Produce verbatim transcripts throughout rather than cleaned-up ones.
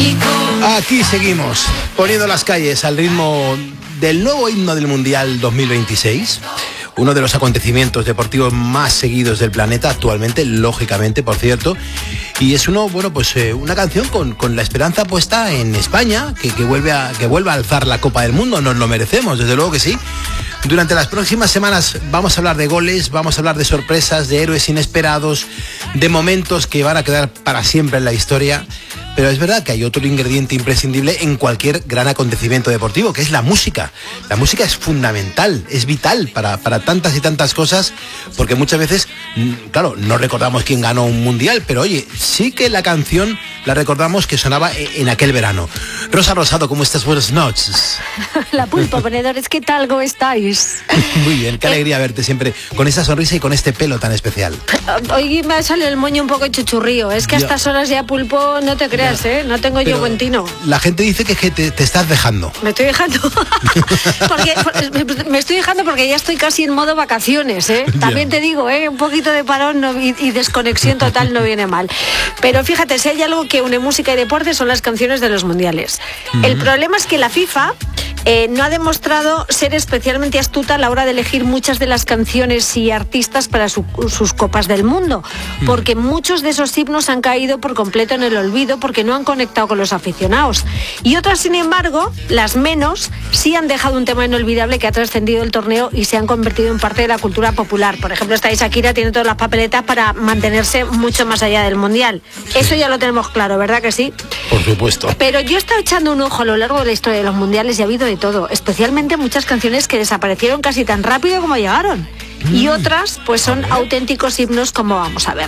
Aquí seguimos, poniendo las calles al ritmo del nuevo himno del Mundial dos mil veintiséis. Uno de los acontecimientos deportivos más seguidos del planeta actualmente, lógicamente, por cierto. Y es uno, bueno, pues eh, una canción con, con la esperanza puesta en España, que, que, vuelve a, que vuelva a alzar la Copa del Mundo. Nos lo merecemos, desde luego que sí. Durante las próximas semanas vamos a hablar de goles, vamos a hablar de sorpresas, de héroes inesperados, de momentos que van a quedar para siempre en la historia. Pero es verdad que hay otro ingrediente imprescindible en cualquier gran acontecimiento deportivo, que es la música. La música es fundamental, es vital para, para tantas y tantas cosas, porque muchas veces, claro, no recordamos quién ganó un mundial, pero oye, sí que la canción la recordamos que sonaba en aquel verano. Rosa Rosado, ¿cómo estás? Buenas noches. La Pulpo, ponedores, ¿qué tal? ¿Cómo estáis? Muy bien, qué alegría verte siempre con esa sonrisa y con este pelo tan especial. Hoy me sale el moño un poco chuchurrío, es que a estas horas ya, Pulpo, no te creas. ¿Eh? No tengo Pero yo buen tino. La gente dice que, que te, te estás dejando. Me estoy dejando. porque, me estoy dejando porque ya estoy casi en modo vacaciones. ¿eh? También te digo, ¿eh? un poquito de parón no, y, y desconexión total no viene mal. Pero fíjate, si hay algo que une música y deporte son las canciones de los mundiales. Uh-huh. El problema es que la FIFA eh, no ha demostrado ser especialmente astuta a la hora de elegir muchas de las canciones y artistas para su, sus copas del mundo. Uh-huh. Porque muchos de esos himnos han caído por completo en el olvido porque no han conectado con los aficionados. Y otras, sin embargo, las menos, sí han dejado un tema inolvidable que ha trascendido el torneo y se han convertido en parte de la cultura popular. Por ejemplo, esta de Shakira tiene todas las papeletas para mantenerse mucho más allá del Mundial. Sí. Eso ya lo tenemos claro, ¿verdad que sí? Por supuesto. Pero yo he estado echando un ojo a lo largo de la historia de los mundiales y ha habido de todo, especialmente muchas canciones que desaparecieron casi tan rápido como llegaron. Mm. Y otras, pues son auténticos himnos, como vamos a ver.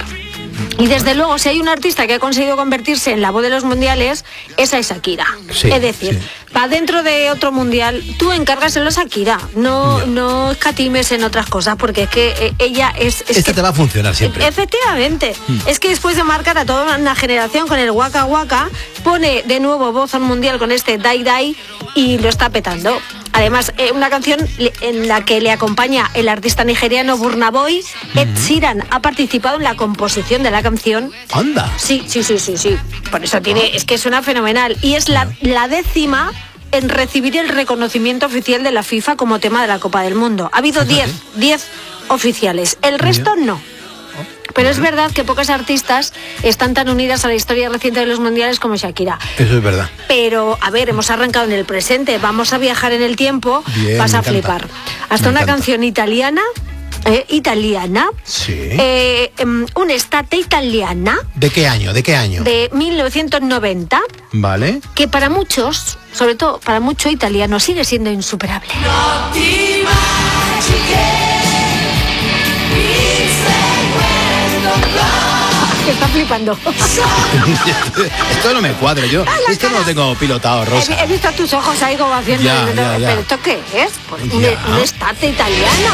Y desde luego, si hay un artista que ha conseguido convertirse en la voz de los mundiales, esa es Shakira. Sí, es decir, sí. para dentro de otro mundial, tú encárgaselo a Shakira. No, yeah. no escatimes en otras cosas, porque es que eh, ella es... es Esta que, te va a funcionar siempre. Efectivamente. Hmm. Es que después de marcar a toda una generación con el Waka Waka, pone de nuevo voz al mundial con este Dai Dai y lo está petando. Además, eh, una canción en la que le acompaña el artista nigeriano Burna Boy. Ed Sheeran ha participado en la composición de la canción. ¡Anda! Sí, sí, sí, sí, sí. Por eso tiene, es que suena fenomenal. Y es la, la décima en recibir el reconocimiento oficial de la FIFA como tema de la Copa del Mundo. Ha habido diez, diez oficiales. El resto no. Pero es verdad que pocas artistas están tan unidas a la historia reciente de los mundiales como Shakira. Eso es verdad. Pero, a ver, hemos arrancado en el presente, vamos a viajar en el tiempo, Bien, vas a encanta. flipar. Hasta me una encanta. canción italiana, eh, italiana, sí. eh, um, una estate italiana. ¿De qué año? ¿De qué año? De mil novecientos noventa. Vale. Que para muchos, sobre todo para mucho italiano, sigue siendo insuperable. No te está flipando. Esto no me cuadra, yo esto no lo tengo pilotado, Rosa. He, he visto tus ojos ahí como haciendo ya, el, ya, ya. ¿Pero esto qué es? Un, un estate italiano.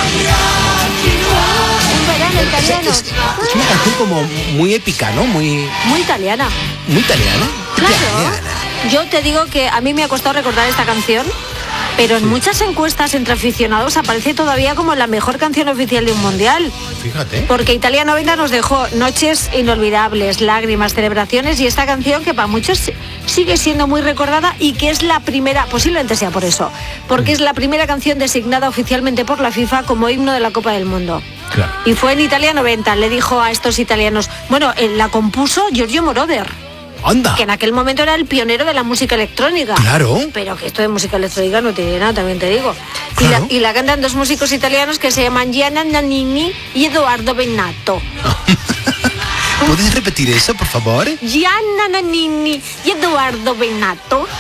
Un verano italiano. Es, es, es una canción como muy épica, ¿no? Muy muy italiana. Muy italiana. Claro. Italiana. Yo te digo que a mí me ha costado recordar esta canción. Pero en sí. muchas encuestas entre aficionados aparece todavía como la mejor canción oficial de un mundial. Fíjate. Porque Italia noventa nos dejó noches inolvidables, lágrimas, celebraciones y esta canción que para muchos sigue siendo muy recordada y que es la primera, posiblemente sea por eso, porque es la primera canción designada oficialmente por la FIFA como himno de la Copa del Mundo. Claro. Y fue en Italia noventa, le dijo a estos italianos, bueno, la compuso Giorgio Moroder. Anda. Que en aquel momento era el pionero de la música electrónica. Claro. Pero que esto de música electrónica no tiene nada, también te digo. Claro. Y, la, y la cantan dos músicos italianos que se llaman Gianna Nannini y Edoardo Bennato. ¿Puedes repetir eso, por favor? Gianna Nannini y Edoardo Bennato.